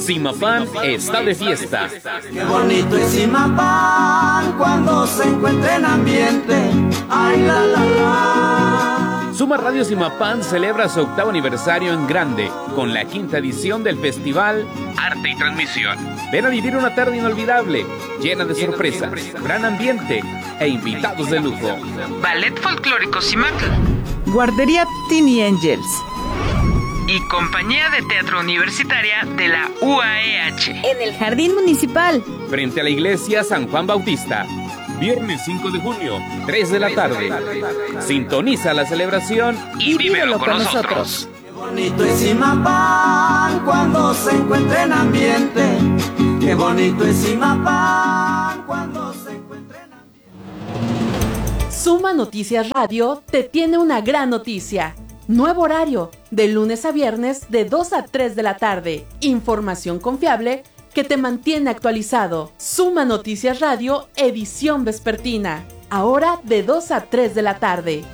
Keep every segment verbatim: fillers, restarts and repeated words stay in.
Zimapán está de fiesta. Qué bonito es Zimapán cuando se encuentra en ambiente. Ay, la, la, la. Suma Radio Zimapán celebra su octavo aniversario en grande con la quinta edición del festival Arte y Transmisión. Ven a vivir una tarde inolvidable, llena de sorpresas, gran ambiente e invitados de lujo. Ballet Folclórico Simac, Guardería Tiny Angels y Compañía de Teatro Universitaria de la U A E H en el Jardín Municipal, frente a la Iglesia San Juan Bautista. Viernes cinco de junio, tres de la tarde. Sintoniza la celebración y, y vívelo con, con nosotros. nosotros. Qué bonito es Zimapán cuando se encuentra en ambiente. Qué bonito es Zimapán cuando se encuentra en ambiente. Suma Noticias Radio te tiene una gran noticia. Nuevo horario, de lunes a viernes de dos a tres de la tarde. Información confiable que te mantiene actualizado. Suma Noticias Radio, edición vespertina. Ahora de dos a tres de la tarde.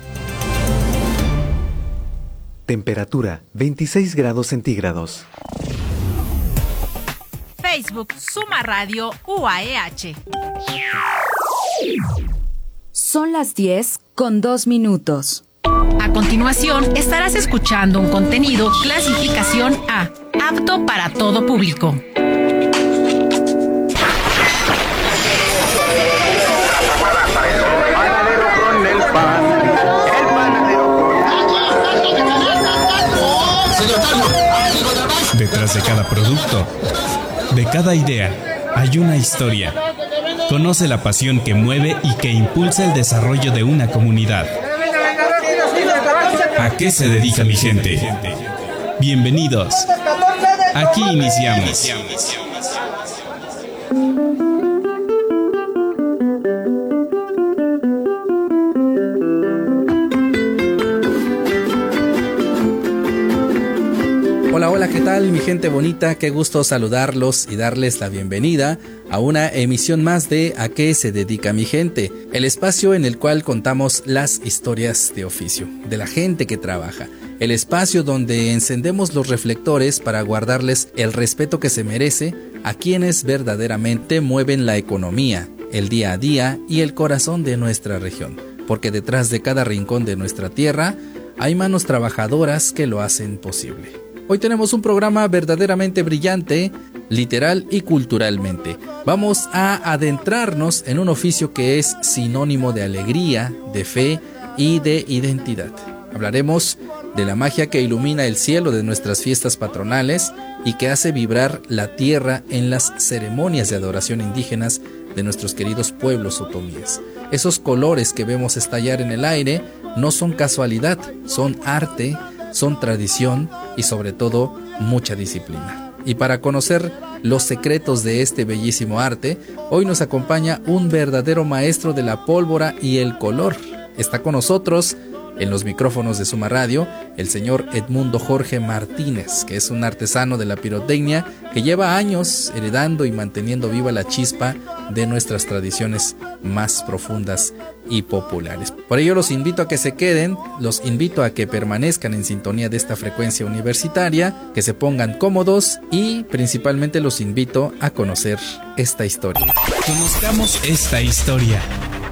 Temperatura veintiséis grados centígrados. Facebook Suma Radio U A E H. Son las diez con dos minutos. A continuación, estarás escuchando un contenido clasificación A, apto para todo público. Detrás de cada producto, de cada idea, hay una historia. Conoce la pasión que mueve y que impulsa el desarrollo de una comunidad. ¿A qué se dedica mi gente? Bienvenidos. Aquí iniciamos. Hola, hola, ¿qué tal mi gente bonita? Qué gusto saludarlos y darles la bienvenida a una emisión más de ¿A qué se dedica mi gente? El espacio en el cual contamos las historias de oficio, de la gente que trabaja. El espacio donde encendemos los reflectores para guardarles el respeto que se merece a quienes verdaderamente mueven la economía, el día a día y el corazón de nuestra región. Porque detrás de cada rincón de nuestra tierra hay manos trabajadoras que lo hacen posible. Hoy tenemos un programa verdaderamente brillante, literal y culturalmente. Vamos a adentrarnos en un oficio que es sinónimo de alegría, de fe y de identidad. Hablaremos de la magia que ilumina el cielo de nuestras fiestas patronales y que hace vibrar la tierra en las ceremonias de adoración indígenas de nuestros queridos pueblos otomíes. Esos colores que vemos estallar en el aire no son casualidad, son arte, son tradición y sobre todo mucha disciplina. Y para conocer los secretos de este bellísimo arte, hoy nos acompaña un verdadero maestro de la pólvora y el color. Está con nosotros en los micrófonos de Suma Radio el señor Edmundo Jorge Martínez, que es un artesano de la pirotecnia que lleva años heredando y manteniendo viva la chispa de nuestras tradiciones más profundas y populares. Por ello los invito a que se queden, los invito a que permanezcan en sintonía de esta frecuencia universitaria, que se pongan cómodos y principalmente los invito a conocer esta historia. Conozcamos esta historia.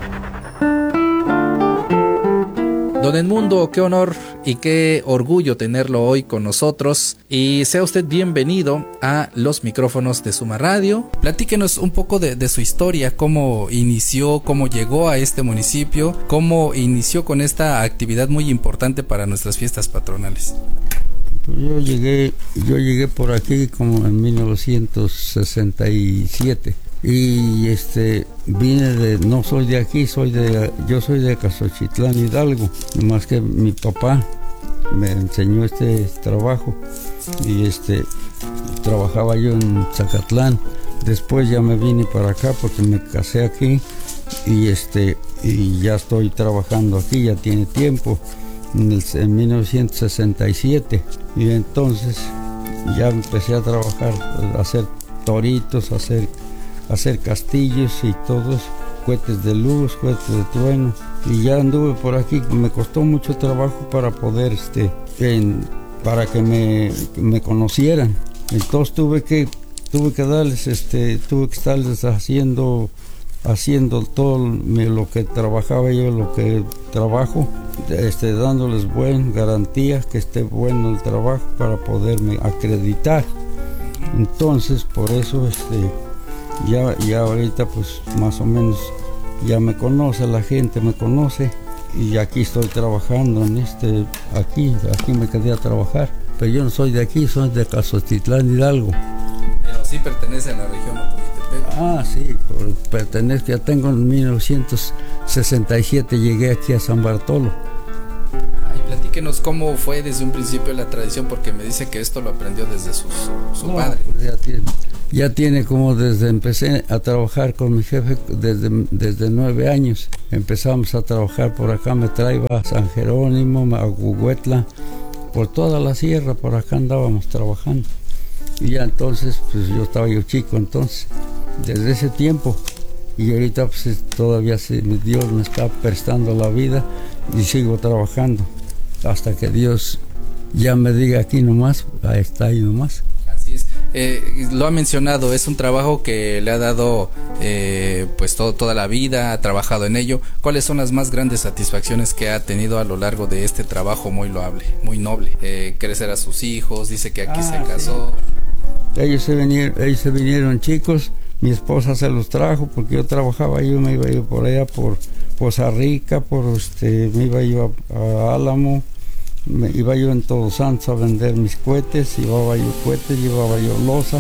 Don Edmundo, qué honor y qué orgullo tenerlo hoy con nosotros, y sea usted bienvenido a los micrófonos de Suma Radio. Platíquenos un poco de, de su historia, cómo inició, cómo llegó a este municipio, cómo inició con esta actividad muy importante para nuestras fiestas patronales. Pues yo llegué, yo llegué por aquí como en mil novecientos sesenta y siete. Y este vine de, no soy de aquí, soy de, yo soy de Casochitlán, Hidalgo, más que mi papá me enseñó este trabajo y este trabajaba yo en Zacatlán. Después ya me vine para acá porque me casé aquí y este y ya estoy trabajando aquí, ya tiene tiempo, en, el, en mil novecientos sesenta y siete, y entonces ya empecé a trabajar, a hacer toritos, a hacer hacer castillos y todos, cohetes de luz, cohetes de trueno, y ya anduve por aquí. Me costó mucho trabajo para poder, este, en, para que me, me conocieran. Entonces tuve que tuve que darles, este, tuve que estarles haciendo, haciendo todo lo que trabajaba yo, lo que trabajo, este, dándoles buena garantía, que esté bueno el trabajo para poderme acreditar. Entonces, por eso, este, ya, ya ahorita, pues, más o menos, ya me conoce, la gente me conoce, y aquí estoy trabajando en este, aquí, aquí me quedé a trabajar. Pero yo no soy de aquí, soy de Casotitlán, Hidalgo. Pero sí pertenece a la región Otomítepec. Ah, sí, por, pertenezco, ya tengo en mil novecientos sesenta y siete, llegué aquí a San Bartolo. Ay, platíquenos cómo fue desde un principio la tradición, porque me dice que esto lo aprendió desde su, su, su no, padre. Pues ya, tiene, ya tiene como desde, empecé a trabajar con mi jefe desde, desde nueve años. Empezamos a trabajar por acá, me traía a San Jerónimo, a Huehuetla, por toda la sierra, por acá andábamos trabajando. Y ya entonces, pues yo estaba yo chico entonces, desde ese tiempo. Y ahorita pues todavía se, Dios me está prestando la vida y sigo trabajando. Hasta que Dios ya me diga aquí nomás, ahí está ahí nomás. Así es. Eh, lo ha mencionado, es un trabajo que le ha dado eh, pues todo, toda la vida, ha trabajado en ello. ¿Cuáles son las más grandes satisfacciones que ha tenido a lo largo de este trabajo muy loable, muy noble? Eh, crecer a sus hijos, dice que aquí ah, se casó. Sí. Ellos se vinieron, ellos se vinieron chicos, mi esposa se los trajo porque yo trabajaba, yo me iba yo por allá por Poza Rica, por este, me iba yo a, a Álamo. Me iba yo en Todos Santos a vender mis cohetes, llevaba yo cohetes, llevaba yo loza,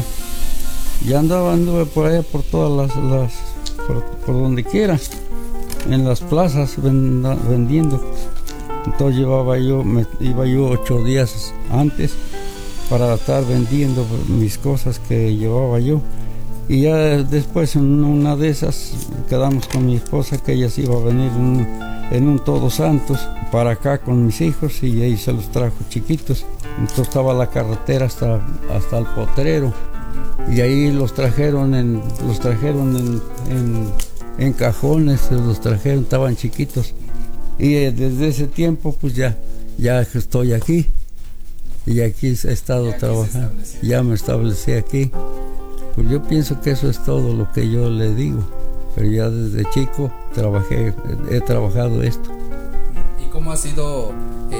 y andaba, anduve por allá por todas las, las por, por donde quiera, en las plazas vend, vendiendo. Entonces llevaba yo, me, iba yo ocho días antes para estar vendiendo mis cosas que llevaba yo. Y ya después en una de esas quedamos con mi esposa que ella se iba a venir en un, en un Todos Santos para acá con mis hijos, y ahí se los trajo chiquitos. Entonces estaba la carretera hasta, hasta el Potrero, y ahí los trajeron en, los trajeron en, en, en cajones, los trajeron, estaban chiquitos. Y desde ese tiempo pues ya, ya estoy aquí, y aquí he estado trabajando, ya me establecí aquí. Pues yo pienso que eso es todo lo que yo le digo, pero ya desde chico trabajé, he trabajado esto. ¿Y cómo ha sido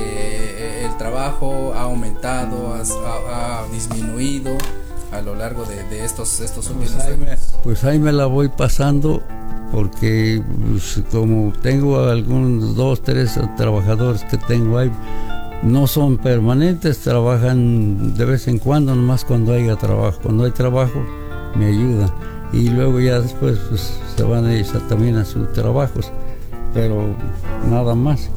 eh, el trabajo? ¿Ha aumentado? ¿Ha, ha, ha disminuido a lo largo de, de estos, estos últimos pues años? Me, pues ahí me la voy pasando, porque pues, como tengo algunos dos, tres trabajadores que tengo ahí, no son permanentes, trabajan de vez en cuando, nomás cuando haya trabajo. Cuando hay trabajo me ayudan, y luego ya después pues, se van ellos a, también a sus trabajos, pero nada más.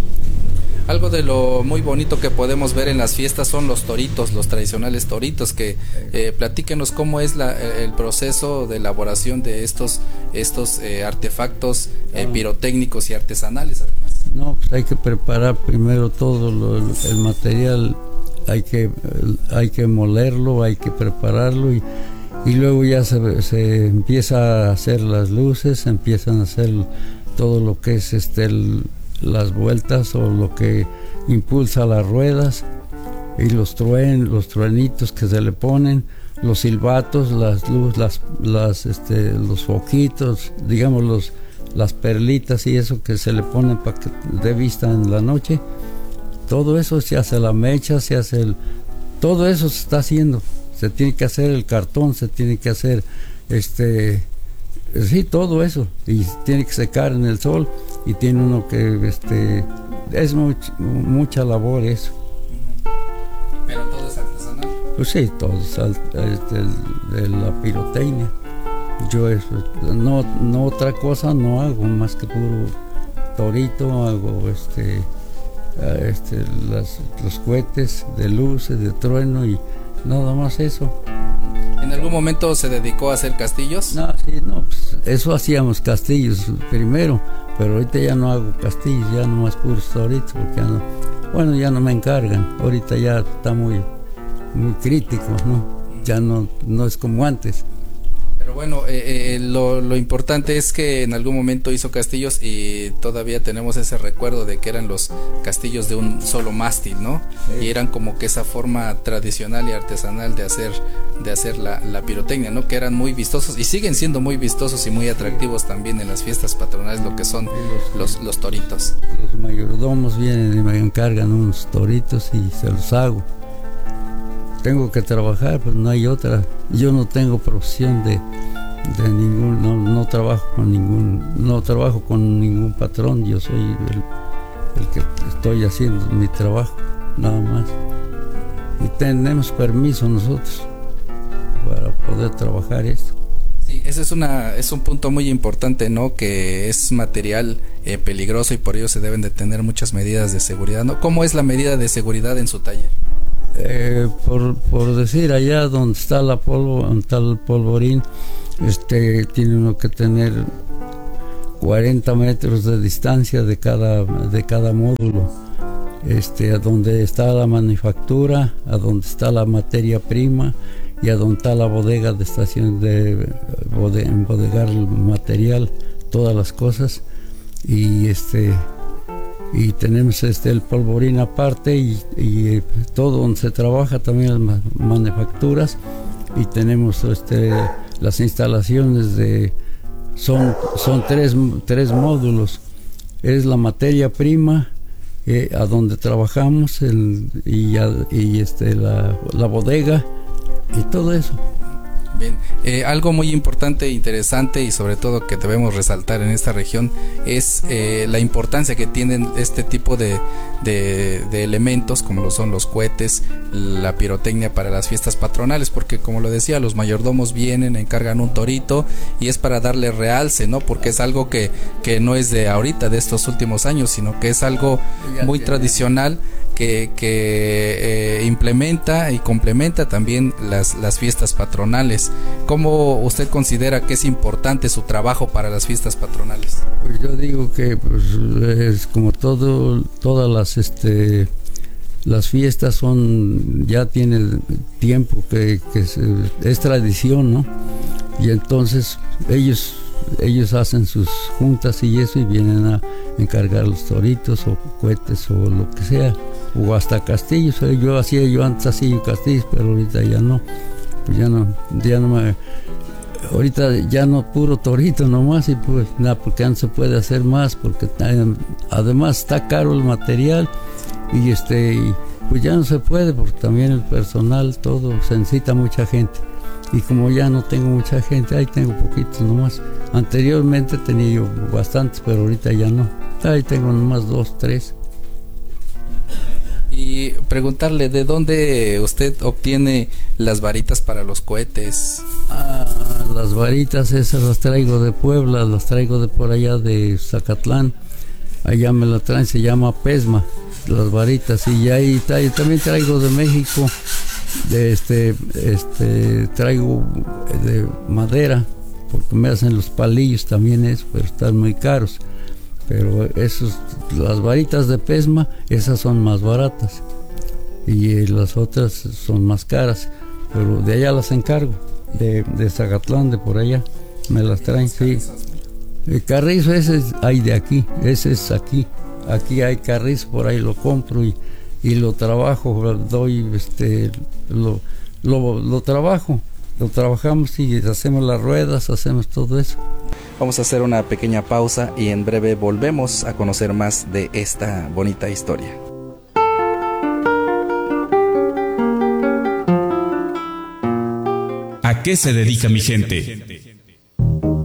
Algo de lo muy bonito que podemos ver en las fiestas son los toritos, los tradicionales toritos, que eh, platíquenos cómo es la, el proceso de elaboración de estos, estos eh, artefactos eh, pirotécnicos y artesanales además. No, pues hay que preparar primero todo lo, el material, hay que, hay que molerlo, hay que prepararlo, y, y luego ya se, se empieza a hacer las luces, se empiezan a hacer todo lo que es este el, las vueltas o lo que impulsa las ruedas, y los truen, los truenitos que se le ponen, los silbatos, las luces, las, las, este, los foquitos, digamos los, las perlitas y eso que se le ponen para que dé vista en la noche. Todo eso se hace, la mecha, se hace el, todo eso se está haciendo. Se tiene que hacer el cartón, se tiene que hacer este, sí, todo eso, y tiene que secar en el sol, y tiene uno que este, es much, mucha labor eso. Pero todo es artesanal. Pues sí, todo es de, de la pirotecnia. Yo eso, no, no otra cosa no hago más que puro torito, hago este, este las, los cohetes de luces, de trueno, y nada más eso. ¿En algún momento se dedicó a hacer castillos? No, sí, no, pues eso hacíamos castillos primero, pero ahorita ya no hago castillos, ya no más puros toritos, porque ya no, bueno, ya no me encargan, ahorita ya está muy, muy crítico, ¿no? Ya no, no es como antes. Pero bueno, eh, eh, lo, lo importante es que en algún momento hizo castillos y todavía tenemos ese recuerdo de que eran los castillos de un solo mástil, ¿no? Sí. Y eran como que esa forma tradicional y artesanal de hacer de hacer la, la pirotecnia, ¿no? Que eran muy vistosos y siguen siendo muy vistosos y muy atractivos también en las fiestas patronales, lo que son los, los toritos. Los mayordomos vienen y me encargan unos toritos y se los hago. Tengo que trabajar, pues no hay otra. Yo no tengo profesión de, de ningún, no, no trabajo con ningún, no trabajo con ningún patrón. Yo soy el, el que estoy haciendo mi trabajo, nada más. Y tenemos permiso nosotros para poder trabajar esto. Sí, ese es una, es un punto muy importante, ¿no? Que es material eh, peligroso y por ello se deben de tener muchas medidas de seguridad, ¿no? ¿Cómo es la medida de seguridad en su taller? Eh, por, por decir, allá donde está la polvo, donde está el polvorín, este, tiene uno que tener cuarenta metros de distancia de cada, de cada módulo, este, a donde está la manufactura, a donde está la materia prima y a donde está la bodega de estación de bode, embodegar el material, todas las cosas, y este y tenemos este el polvorín aparte y, y todo donde se trabaja también las manufacturas, y tenemos este las instalaciones de son son tres, tres módulos. Es la materia prima eh, a donde trabajamos el, y, a, y este la, la bodega y todo eso. Bien, eh, algo muy importante e interesante y sobre todo que debemos resaltar en esta región es eh, la importancia que tienen este tipo de, de, de elementos como lo son los cohetes, la pirotecnia para las fiestas patronales, porque como lo decía, los mayordomos vienen, encargan un torito y es para darle realce, ¿no? Porque es algo que, que no es de ahorita, de estos últimos años, sino que es algo muy tradicional que, que eh, implementa y complementa también las, las fiestas patronales. ¿Cómo usted considera que es importante su trabajo para las fiestas patronales? Pues yo digo que pues, es como todo, todas las este las fiestas son, ya tiene tiempo que, que es, es tradición, ¿no? Y entonces ellos ellos hacen sus juntas y eso y vienen a encargar los toritos o cohetes o lo que sea, o hasta castillos. Yo hacía yo antes hacía castillos, pero ahorita ya no, pues ya no, ya no me, ahorita ya no puro torito nomás, y pues nada, porque ya no se puede hacer más, porque además está caro el material y este y pues ya no se puede, porque también el personal todo se necesita mucha gente. Y como ya no tengo mucha gente, ahí tengo poquitos nomás. Anteriormente tenía yo bastantes, pero ahorita ya no. Ahí tengo nomás dos, tres. Y preguntarle, ¿de dónde usted obtiene las varitas para los cohetes? Ah, las varitas esas las traigo de Puebla, las traigo de por allá de Zacatlán. Allá me la traen, se llama Pesma, las varitas. Y ahí también traigo de México. De este, este, traigo de madera, porque me hacen los palillos también eso, pero están muy caros. Pero esos, las varitas de Pesma, esas son más baratas y las otras son más caras, pero de allá las encargo, de, de Zacatlán, de por allá, me las traen, sí. El carrizo ese hay de aquí, ese es aquí, aquí hay carrizo, por ahí lo compro y y lo trabajo, lo doy, este, lo, lo, lo trabajo, lo trabajamos y hacemos las ruedas, hacemos todo eso. Vamos a hacer una pequeña pausa y en breve volvemos a conocer más de esta bonita historia. ¿A qué se dedica mi gente?